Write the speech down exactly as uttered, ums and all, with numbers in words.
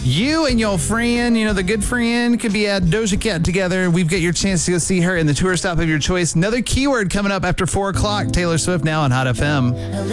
You and your friend, you know, the good friend, could be at Doja Cat together. We've got your chance to go see her in the tour stop of your choice. Another keyword coming up after four o'clock. Taylor Swift now on Hot F M.